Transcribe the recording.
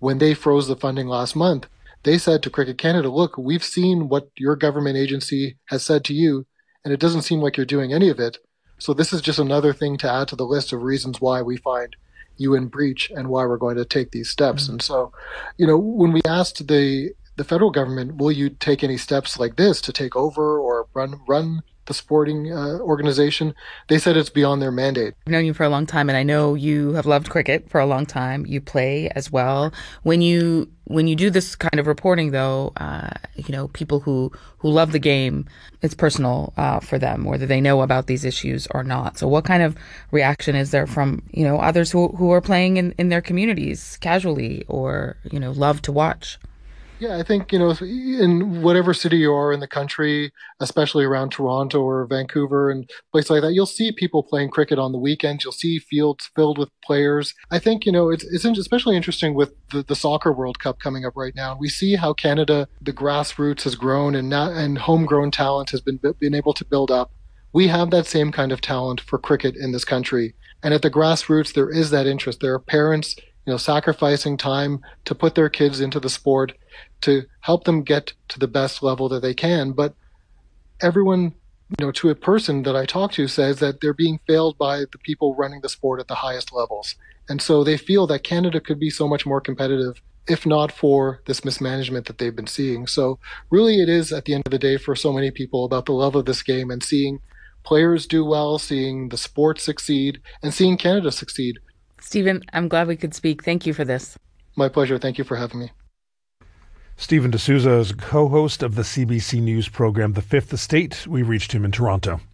when they froze the funding last month, they said to Cricket Canada, look, we've seen what your government agency has said to you, and it doesn't seem like you're doing any of it. So this is just another thing to add to the list of reasons why we find you in breach and why we're going to take these steps. And so, when we asked the federal government, will you take any steps like this to take over or run the sporting organization? They said it's beyond their mandate. I've known you for a long time, and I know you have loved cricket for a long time. You play as well. When you do this kind of reporting, though, people who love the game, it's personal for them, whether they know about these issues or not. So what kind of reaction is there from, others who are playing in their communities casually or, love to watch? Yeah, I think, in whatever city you are in the country, especially around Toronto or Vancouver and places like that, you'll see people playing cricket on the weekends. You'll see fields filled with players. I think, it's especially interesting with the Soccer World Cup coming up right now. We see how Canada, the grassroots has grown and homegrown talent has been able to build up. We have that same kind of talent for cricket in this country. And at the grassroots, there is that interest. There are parents sacrificing time to put their kids into the sport to help them get to the best level that they can. But everyone, to a person that I talk to says that they're being failed by the people running the sport at the highest levels. And so they feel that Canada could be so much more competitive if not for this mismanagement that they've been seeing. So really it is, at the end of the day, for so many people about the love of this game and seeing players do well, seeing the sport succeed, and seeing Canada succeed. Stephen, I'm glad we could speak. Thank you for this. My pleasure. Thank you for having me. Stephen D'Souza is co-host of the CBC News program The Fifth Estate. We reached him in Toronto.